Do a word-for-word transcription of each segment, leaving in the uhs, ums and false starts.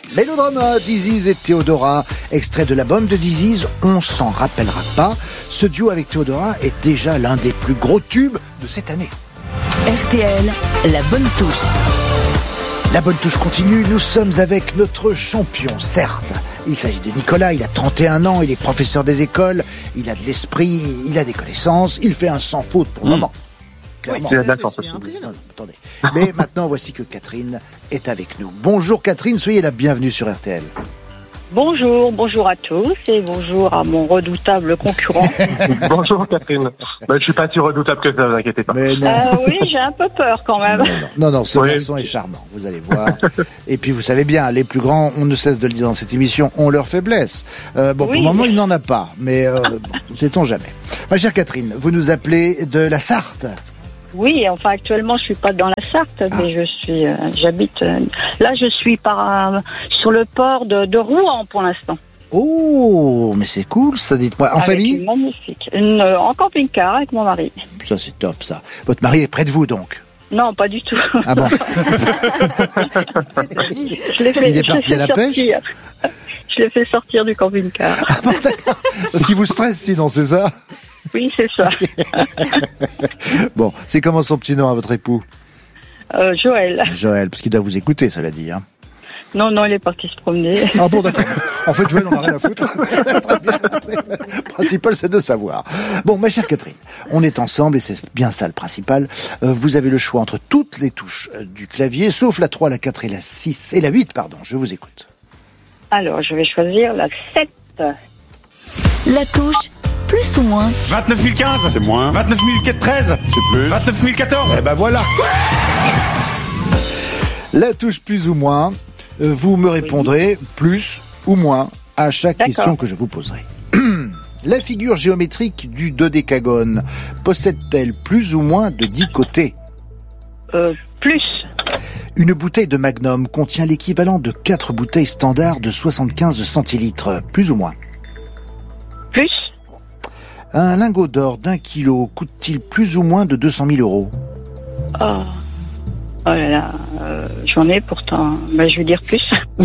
Mélodrama, Diziz et Théodora, extrait de l'album de Diziz, on s'en rappellera pas. Ce duo avec Théodora est déjà l'un des plus gros tubes de cette année. R T L, la bonne touche. La bonne touche continue, nous sommes avec notre champion, certes. Il s'agit de Nicolas, il a trente et un ans, il est professeur des écoles, il a de l'esprit, il a des connaissances, il fait un sans faute pour le mmh. moment. Clairement. Oui, d'accord, c'est non, attendez. Mais maintenant, voici que Catherine est avec nous. Bonjour Catherine, soyez la bienvenue sur R T L. Bonjour, bonjour à tous et bonjour à mon redoutable concurrent. Bonjour Catherine. Ben, je suis pas si redoutable que ça, ne vous inquiétez pas. Mais non. Euh, oui, j'ai un peu peur quand même. Non, non, non, non ce oui. garçon est charmant, vous allez voir. Et puis vous savez bien, les plus grands, on ne cesse de le dire dans cette émission, ont leur faiblesse. Euh, bon, oui. Pour le moment, il n'en a pas, mais euh, bon, sait-on jamais. Ma chère Catherine, vous nous appelez de la Sarthe. Oui, enfin actuellement je suis pas dans la Sarthe, ah. mais je suis, euh, j'habite. Euh, là, je suis par euh, sur le port de, de Rouen pour l'instant. Oh, mais c'est cool, ça. Dites-moi, en avec famille. Une magnifique, une, euh, en camping-car avec mon mari. Ça c'est top, ça. Votre mari est près de vous donc? Non, pas du tout. Ah bon? je l'ai fait, Il est parti à la pêche. Je l'ai fait sortir du camping-car. Ah bon, d'accord. Parce qu'il vous stresse sinon, c'est ça? Oui, c'est ça. Bon, c'est comment son petit nom à votre époux? euh, Joël. Joël, parce qu'il doit vous écouter, cela dit. Hein. Non, non, il est parti se promener. Ah bon, d'accord. En fait, Joël, on n'a rien à foutre. Très bien. Le principal, c'est de savoir. Bon, ma chère Catherine, on est ensemble et c'est bien ça le principal. Euh, vous avez le choix entre toutes les touches euh, du clavier, sauf la trois, la quatre et la six, et la huit, pardon. Je vous écoute. Alors, je vais choisir la sept. La touche plus ou moins. vingt-neuf mille quinze, c'est moins. vingt-neuf mille treize, c'est plus. vingt-neuf mille quatorze, eh ben voilà. La touche plus ou moins, euh, vous me répondrez oui. plus ou moins à chaque D'accord. question que je vous poserai. La figure géométrique du dodécagone possède-t-elle plus ou moins de dix côtés? Euh, plus. Une bouteille de Magnum contient l'équivalent de quatre bouteilles standards de soixante-quinze centilitres, plus ou moins? Plus. Un lingot d'or d'un kilo coûte-t-il plus ou moins de deux cent mille euros? Oh, oh là là, euh, j'en ai pourtant. Ben, je vais dire plus.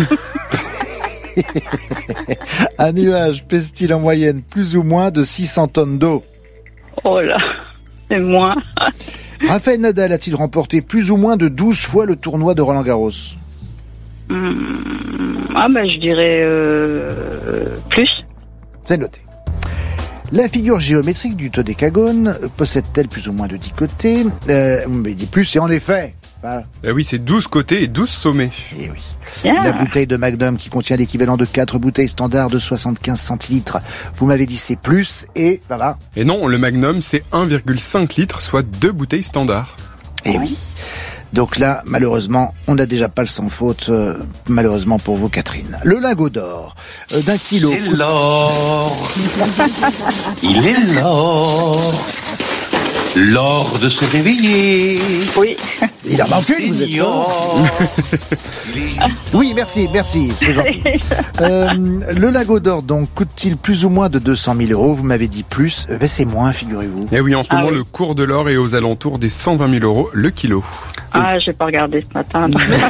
Un nuage pèse-t-il en moyenne plus ou moins de six cents tonnes d'eau? Oh là, c'est moins. Rafael Nadal a-t-il remporté plus ou moins de douze fois le tournoi de Roland-Garros? Mmh, ah ben je dirais euh, plus. C'est noté. La figure géométrique du dodécagone possède-t-elle plus ou moins de dix côtés? euh, On me dit plus, et en effet. Voilà. Eh oui, c'est douze côtés et douze sommets. Et oui. Yeah. La bouteille de Magnum qui contient l'équivalent de quatre bouteilles standards de soixante-quinze centilitres. Vous m'avez dit c'est plus, et voilà. Et non, le Magnum c'est un virgule cinq litres, soit deux bouteilles standards. Et oui. Donc là, malheureusement, on n'a déjà pas le sans faute, euh, malheureusement pour vous, Catherine. Le lingot d'or euh, d'un kilo. C'est l'or. Il est l'or. L'or de se réveiller. Oui. Il a manqué, vous êtes fort. Oui, merci, merci, c'est gentil. Euh, le lingot d'or, donc, coûte-t-il plus ou moins de deux cent mille euros? Vous m'avez dit plus, ben c'est moins, figurez-vous. Eh oui, en ce ah moment, oui. le cours de l'or est aux alentours des cent vingt mille euros le kilo. Ah, j'ai pas regardé ce matin.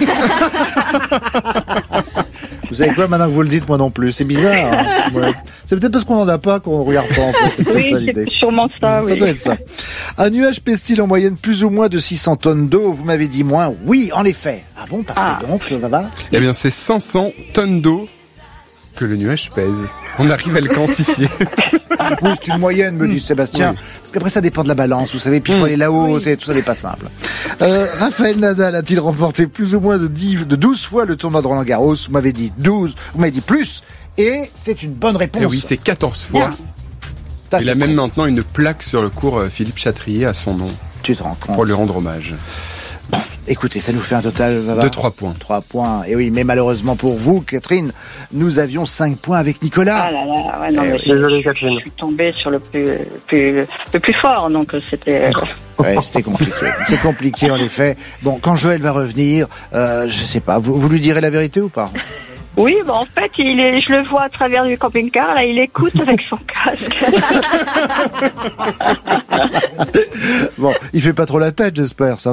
Vous savez quoi, maintenant que vous le dites, moi non plus. C'est bizarre. Hein. Ouais. C'est peut-être parce qu'on n'en a pas qu'on ne regarde pas, en fait. C'est oui, ça, c'est l'idée. sûrement ça, oui. Ça doit être ça. Un nuage pèse-t-il en moyenne plus ou moins de six cents tonnes d'eau? Vous m'avez dit moins. Oui, en effet. Ah bon, parce ah. que donc, ça va? Eh bien, c'est cinq cents tonnes d'eau que le nuage pèse. On arrive à le quantifier. Oui, c'est une moyenne, me dit Sébastien. Oui. Parce qu'après, ça dépend de la balance, vous savez. Puis il faut aller là-haut, oui. c'est, tout ça n'est pas simple. Euh, Rafael Nadal a-t-il remporté plus ou moins de, dix, de douze fois le tournoi de Roland-Garros? Vous m'avez dit douze, vous m'avez dit plus. Et c'est une bonne réponse. Eh oui, c'est quatorze fois. Ça, il a très... même maintenant une plaque sur le cours Philippe Chatrier à son nom. Tu te rends compte? Pour lui rendre hommage. Bon, écoutez, ça nous fait un total de trois points. Trois points. Et oui, mais malheureusement pour vous, Catherine, nous avions cinq points avec Nicolas. Ah là là, ouais, non, eh mais oui. je, Désolé, Catherine. Je suis tombé sur le plus, plus, le plus fort, donc c'était. Ouais, c'était compliqué. C'est compliqué en effet. Bon, quand Joël va revenir, euh, je sais pas, vous, vous lui direz la vérité ou pas? Oui, bah en fait, il est, je le vois à travers du camping-car, là, il écoute avec son casque. Bon, il fait pas trop la tête, j'espère, ça va?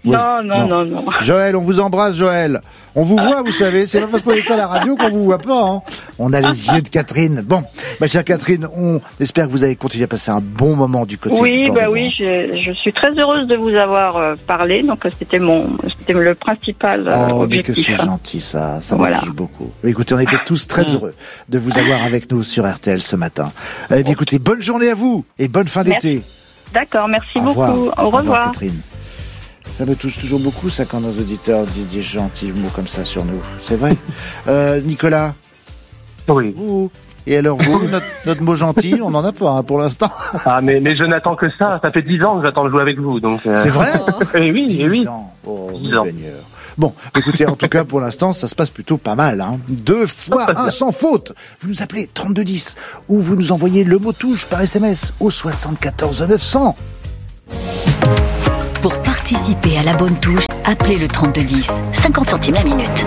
Oui. Non, non, non, non. Joël, on vous embrasse, Joël. On vous voit, vous savez. C'est pas parce qu'on est à la radio qu'on vous voit pas. Hein. On a les yeux de Catherine. Bon, ma chère Catherine, on espère que vous avez continué à passer un bon moment du côté. Oui, du bah Bordeaux. oui, je, je suis très heureuse de vous avoir euh, parlé. Donc, euh, c'était mon, c'était le principal euh, Oh, mais que objectif. c'est gentil, ça. Ça Voilà. me touche beaucoup. Mais écoutez, on était tous très heureux de vous avoir avec nous sur R T L ce matin. Eh bien, écoutez, bonne journée à vous et bonne fin Merci. d'été. D'accord, merci Au beaucoup. revoir. Au revoir. Catherine. Ça me touche toujours beaucoup, ça, quand nos auditeurs disent des gentils mots comme ça sur nous. C'est vrai. euh, Nicolas, Oui. vous. Et alors, vous, notre, notre mot gentil, on n'en a pas hein, pour l'instant. Ah, mais, mais je n'attends que ça. Ça fait dix ans que j'attends de jouer avec vous, donc. euh, C'est vrai? Eh oui, eh oui. dix ans. Oh, dix le ans. Seigneur. Bon, écoutez, en tout cas, pour l'instant, ça se passe plutôt pas mal. Hein. Deux fois un sans faute. Vous nous appelez trente-deux dix ou vous nous envoyez le mot touche par S M S au soixante-quatorze neuf cents. Pour participer à la bonne touche, appelez le trente-deux dix. cinquante centimes la minute.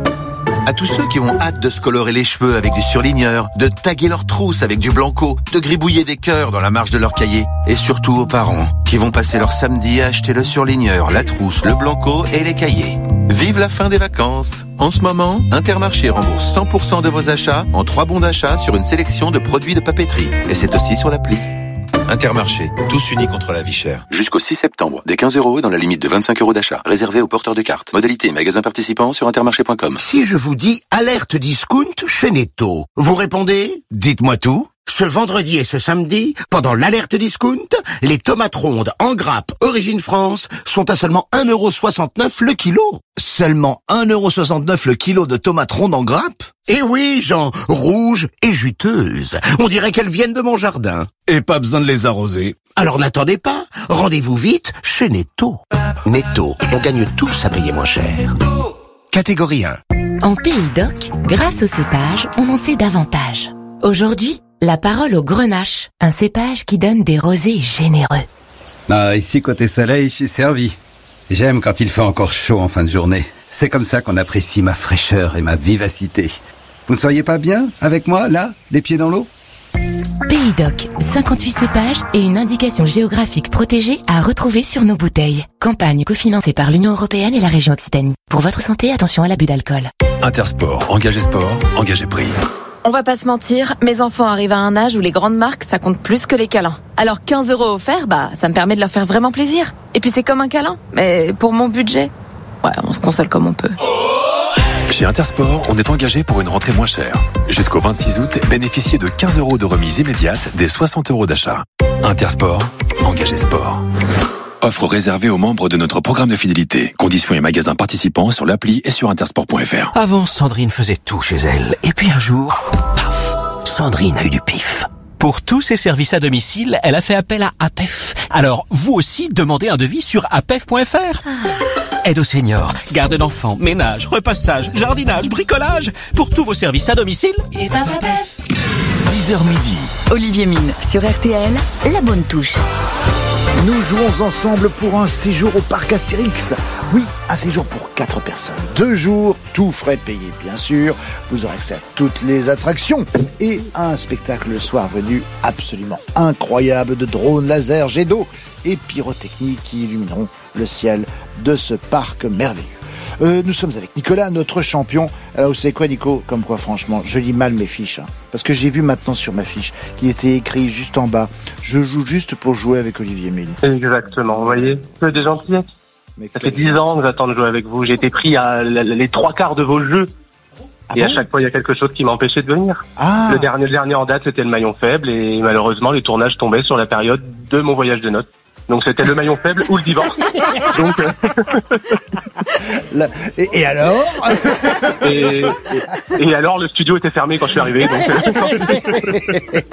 À tous ceux qui ont hâte de se colorer les cheveux avec du surligneur, de taguer leurs trousses avec du blanco, de gribouiller des cœurs dans la marge de leur cahier. Et surtout aux parents qui vont passer leur samedi à acheter le surligneur, la trousse, le blanco et les cahiers. Vive la fin des vacances! En ce moment, Intermarché rembourse cent pour cent de vos achats en trois bons d'achat sur une sélection de produits de papeterie. Et c'est aussi sur l'appli. Intermarché, tous unis contre la vie chère. Jusqu'au six septembre, des quinze euros dans la limite de vingt-cinq euros d'achat. Réservé aux porteurs de cartes. Modalité et magasins participants sur intermarché point com. Si je vous dis alerte discount chez Netto, vous répondez? Dites-moi tout. Ce vendredi et ce samedi, pendant l'alerte discount, les tomates rondes en grappe Origine France sont à seulement un euro soixante-neuf le kilo. Seulement un euro soixante-neuf le kilo de tomates rondes en grappe? Et oui, Jean, rouges et juteuses. On dirait qu'elles viennent de mon jardin. Et pas besoin de les arroser. Alors n'attendez pas, rendez-vous vite chez Netto. Netto, on gagne tous à payer moins cher. Catégorie un. En Pays d'Oc, grâce au cépage, on en sait davantage. Aujourd'hui, la parole au grenache, un cépage qui donne des rosés généreux. Ah, ici, côté soleil, je suis servi. J'aime quand il fait encore chaud en fin de journée. C'est comme ça qu'on apprécie ma fraîcheur et ma vivacité. Vous ne seriez pas bien avec moi, là, les pieds dans l'eau? Pays d'Oc, cinquante-huit cépages et une indication géographique protégée à retrouver sur nos bouteilles. Campagne cofinancée par l'Union européenne et la région Occitanie. Pour votre santé, attention à l'abus d'alcool. Intersport, engagé sport, engagé prix. On va pas se mentir, mes enfants arrivent à un âge où les grandes marques, ça compte plus que les câlins. Alors quinze euros offerts, bah, ça me permet de leur faire vraiment plaisir. Et puis c'est comme un câlin, mais pour mon budget, ouais, on se console comme on peut. Chez Intersport, on est engagé pour une rentrée moins chère. Jusqu'au vingt-six août, bénéficiez de quinze euros de remise immédiate des soixante euros d'achat. Intersport, engagé sport. Offre réservée aux membres de notre programme de fidélité. Conditions et magasins participants sur l'appli et sur intersport point f r. Avant, Sandrine faisait tout chez elle. Et puis un jour, paf, Sandrine a eu du pif. Pour tous ses services à domicile, elle a fait appel à A P E F. Alors, vous aussi, demandez un devis sur A P E F point f r. Aide aux seniors, garde d'enfants, ménage, repassage, jardinage, bricolage. Pour tous vos services à domicile, et ben A P E F. dix heures midi. Olivier Mine sur R T L, la bonne touche. Nous jouons ensemble pour un séjour au parc Astérix. Oui, un séjour pour quatre personnes. Deux jours, tout frais payé, bien sûr. Vous aurez accès à toutes les attractions et un spectacle le soir venu absolument incroyable de drones, lasers, jets d'eau et pyrotechniques qui illumineront le ciel de ce parc merveilleux. Euh, nous sommes avec Nicolas, notre champion. Alors vous savez quoi, Nico? Comme quoi, franchement, je lis mal mes fiches. Hein, parce que j'ai vu maintenant sur ma fiche qu'il était écrit juste en bas. Je joue juste pour jouer avec Olivier Mine. Exactement, vous voyez, que des gentillesses. Ça fait dix ans que j'attends de jouer avec vous. J'ai été pris à les trois quarts de vos jeux. Ah et bon? à chaque fois, il y a quelque chose qui m'empêchait de venir. Ah. Le dernier, le dernier en date, c'était le maillon faible. Et malheureusement, les tournages tombaient sur la période de mon voyage de noces. Donc c'était le maillon faible ou le divorce. Donc euh... La... et, et alors et, et, et alors le studio était fermé quand je suis arrivé. Donc...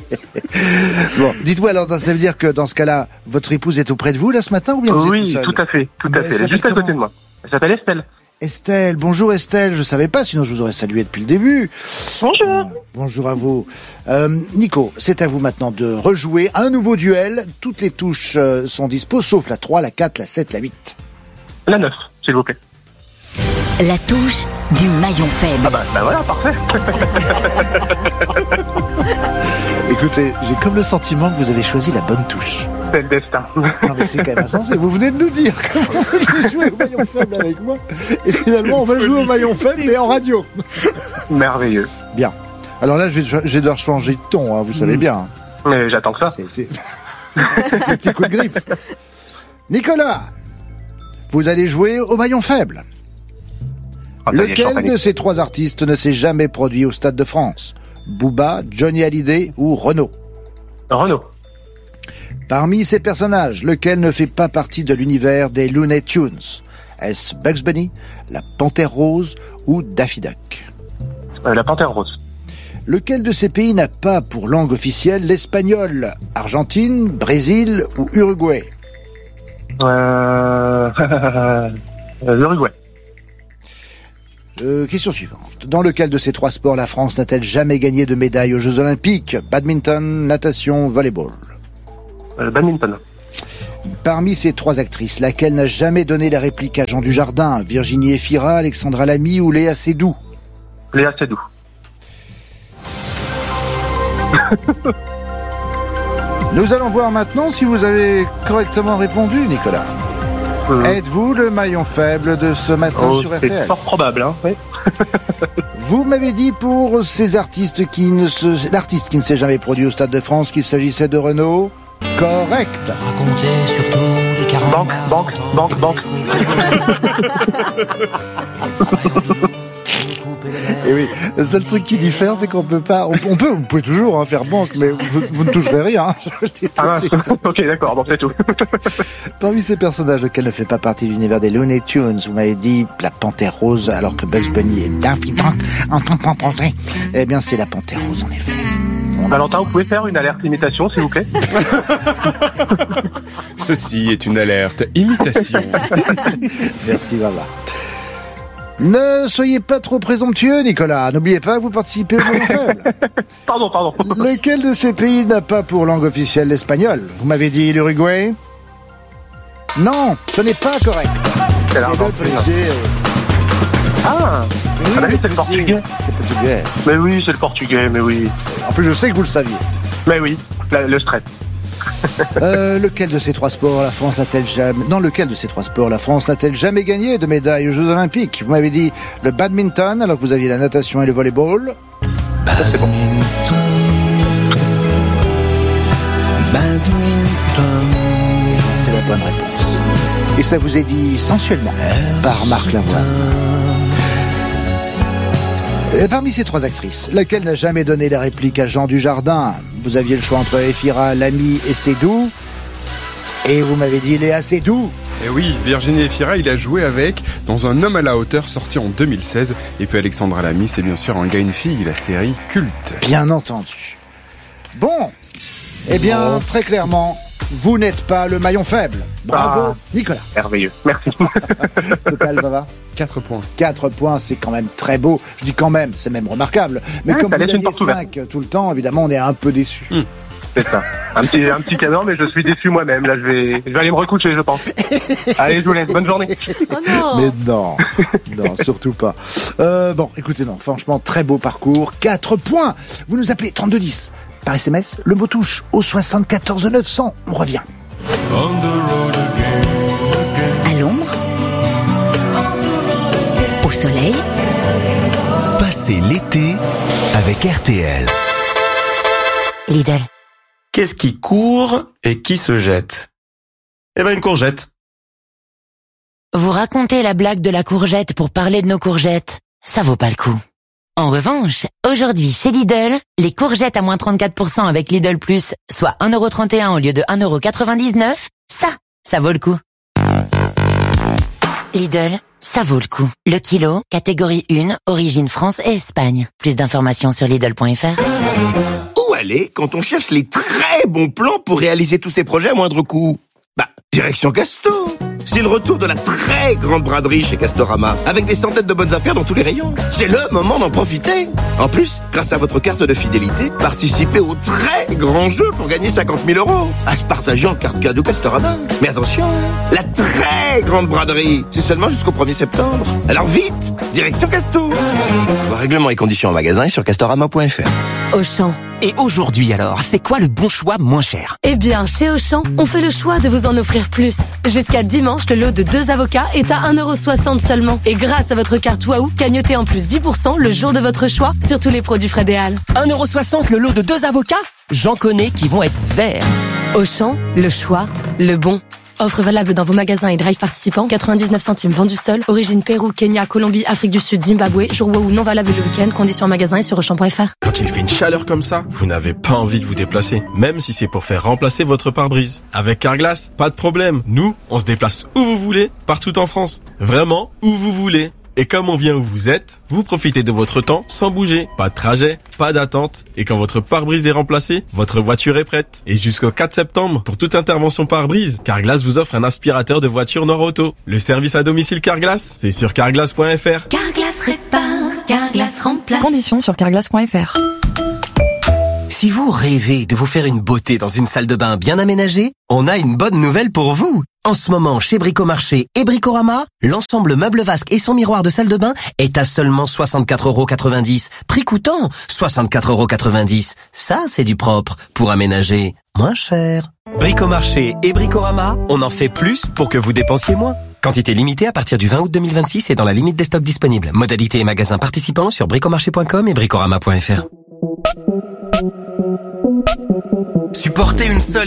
Bon, dites-moi alors, ça veut dire que dans ce cas-là, votre épouse est auprès de vous là ce matin ou bien vous oui, êtes tout seul? tout à fait, tout à Mais fait. Elle est juste à côté de moi. Elle s'appelle Estelle. Estelle, bonjour Estelle, je savais pas, sinon je vous aurais salué depuis le début. Bonjour. Euh, bonjour à vous. Euh, Nico, c'est à vous maintenant de rejouer un nouveau duel. Toutes les touches euh, sont dispo, sauf la trois, la quatre, la sept, la huit. La neuf, s'il vous plaît. La touche du maillon faible. Ah bah, bah voilà, parfait. Écoutez, j'ai comme le sentiment que vous avez choisi la bonne touche. C'est le destin. Non mais c'est quand même insensé. Vous venez de nous dire que vous vouliez jouer au maillon faible avec moi, et finalement on va jouer au maillon faible mais en radio. Merveilleux. Bien. Alors là, je vais, je vais devoir changer de ton, hein, vous savez bien. Mais j'attends que ça. C'est, c'est... le petit coup de griffe. Nicolas, vous allez jouer au maillon faible. Oh, Lequel de ces trois artistes ne s'est jamais produit au Stade de France? Booba, Johnny Hallyday ou Renaud? Renaud. Parmi ces personnages, lequel ne fait pas partie de l'univers des Looney Tunes? Est-ce Bugs Bunny, la Panthère Rose ou Daffy Duck? Euh, la Panthère Rose. Lequel de ces pays n'a pas pour langue officielle l'espagnol? Argentine, Brésil ou Uruguay? Euh... L'Uruguay. Euh, question suivante. Dans lequel de ces trois sports la France n'a-t-elle jamais gagné de médaille aux Jeux Olympiques? Badminton, natation, volleyball. Euh, badminton. Parmi ces trois actrices, laquelle n'a jamais donné la réplique à Jean Dujardin? Virginie Efira, Alexandra Lamy ou Léa Seydoux? Léa Seydoux. Nous allons voir maintenant si vous avez correctement répondu, Nicolas. Mmh. Êtes-vous le maillon faible de ce matin oh, sur R T L? C'est fort probable, hein, oui. Vous m'avez dit pour ces artistes qui ne se, l'artiste qui ne s'est jamais produit au Stade de France qu'il s'agissait de Renaud. Correct. Racontez surtout les quarante Banque, banque, banque, banque. Et oui, le seul truc qui diffère, c'est qu'on peut pas, on, on peut, vous pouvez toujours hein, faire banque, mais vous, vous ne toucherez rien. Hein, je le dis tout ah, de suite. Ok, d'accord, bon, c'est tout. Parmi ces personnages, lequel ne fait pas partie de l'univers des Looney Tunes, vous m'avez dit la Panthère Rose, alors que Bugs Bunny est Daffy Duck, en tant qu'en pensée. Eh bien, c'est la Panthère Rose, en effet. Valentin, vous pouvez faire une alerte imitation, s'il vous plaît? Ceci est une alerte imitation. Merci, Baba. Ne soyez pas trop présomptueux, Nicolas. N'oubliez pas, vous participez au maillon faible. Pardon, pardon. Lequel de ces pays n'a pas pour langue officielle l'espagnol? Vous m'avez dit l'Uruguay? Non, ce n'est pas correct. C'est là, le Brésil. Ah, oui, ah bah oui, c'est le portugais. C'est portugais. Mais oui, c'est le portugais, mais oui. En plus, je sais que vous le saviez. Mais oui, la, le stress. euh, lequel de ces trois sports la France n'a-t-elle jamais... Dans lequel de ces trois sports la France n'a-t-elle jamais gagné de médaille aux Jeux Olympiques? Vous m'avez dit le badminton, alors que vous aviez la natation et le volleyball. Badminton. Badminton. C'est la bonne réponse. Et ça vous est dit sensuellement par Marc Lavoine. Et parmi ces trois actrices, laquelle n'a jamais donné la réplique à Jean Dujardin? Vous aviez le choix entre Efira, Lamy et Seydoux. Et vous m'avez dit Léa Seydoux. Et oui, Virginie Efira, il a joué avec dans Un homme à la hauteur, sorti en deux mille seize. Et puis Alexandra Lamy, c'est bien sûr Un gars, une fille, la série culte. Bien entendu. Bon, eh bien, oh. Très clairement, vous n'êtes pas le maillon faible. Bravo, ah, Nicolas. Merveilleux, merci. Total, ça va? quatre points. quatre points, c'est quand même très beau. Je dis quand même, c'est même remarquable. Mais ouais, comme vous aviez cinq tout le temps, évidemment, on est un peu déçus. Mmh. C'est ça. Un petit, un petit cadeau, mais je suis déçu moi-même. Là, je vais, je vais aller me recoucher, je pense. Allez, je vous laisse. Bonne journée. Oh non. Mais non. Non, surtout pas. Euh, bon, écoutez, non, franchement, très beau parcours. quatre points. Vous nous appelez trente-deux dix. Par S M S, le mot touche au soixante-quatorze neuf cents. On revient. À l'ombre, au soleil, passez l'été avec R T L. Lidl. Qu'est-ce qui court et qui se jette? Eh ben, une courgette. Vous racontez la blague de la courgette pour parler de nos courgettes. Ça vaut pas le coup. En revanche, aujourd'hui chez Lidl, les courgettes à moins trente-quatre pour cent avec Lidl Plus, soit un euro trente et un au lieu de un euro quatre-vingt-dix-neuf, ça, ça vaut le coup. Lidl, ça vaut le coup. Le kilo, catégorie un, origine France et Espagne. Plus d'informations sur Lidl point F R. Où aller quand on cherche les très bons plans pour réaliser tous ces projets à moindre coût? Bah, direction Casto. C'est le retour de la très grande braderie chez Castorama, avec des centaines de bonnes affaires dans tous les rayons. C'est le moment d'en profiter. En plus, grâce à votre carte de fidélité, participez au très grand jeu pour gagner cinquante mille euros. À se partager en carte cadeau Castorama. Mais attention, la très grande braderie, c'est seulement jusqu'au premier septembre. Alors vite, direction Casto. Voir règlements et conditions en magasin et sur castorama point F R. Auchan, Et aujourd'hui alors, c'est quoi le bon choix moins cher? Eh bien, chez Auchan, on fait le choix de vous en offrir plus. Jusqu'à dimanche, le lot de deux avocats est à un euro soixante seulement. Et grâce à votre carte Waouh, gagnotez en plus dix pour cent le jour de votre choix sur tous les produits Fred et Al. un euro soixante le lot de deux avocats? J'en connais qui vont être verts. Auchan, le choix, le bon. Offre valable dans vos magasins et drive participants. quatre-vingt-dix-neuf centimes vendu seul. Origine Pérou, Kenya, Colombie, Afrique du Sud, Zimbabwe. Jour Waouh non valable le week-end. Conditions en magasin et sur auchan point f r. Quand il fait une chaleur comme ça, vous n'avez pas envie de vous déplacer. Même si c'est pour faire remplacer votre pare-brise. Avec Carglass, pas de problème. Nous, on se déplace où vous voulez, partout en France. Vraiment, où vous voulez. Et comme on vient où vous êtes, vous profitez de votre temps sans bouger. Pas de trajet, pas d'attente. Et quand votre pare-brise est remplacé, votre voiture est prête. Et jusqu'au quatre septembre, pour toute intervention pare-brise, Carglass vous offre un aspirateur de voiture Nord-Auto. Le service à domicile Carglass, c'est sur carglass point f r. Carglass répare, Carglass remplace. Conditions sur carglass point f r. Si vous rêvez de vous faire une beauté dans une salle de bain bien aménagée, on a une bonne nouvelle pour vous. En ce moment, chez Bricomarché et Bricorama, l'ensemble meuble vasque et son miroir de salle de bain est à seulement soixante-quatre euros quatre-vingt-dix. Prix coûtant soixante-quatre euros quatre-vingt-dix. Ça, c'est du propre pour aménager moins cher. Bricomarché et Bricorama, on en fait plus pour que vous dépensiez moins. Quantité limitée à partir du vingt août deux mille vingt-six et dans la limite des stocks disponibles. Modalité et magasins participants sur bricomarché point com et bricorama point f r. Supporter une seule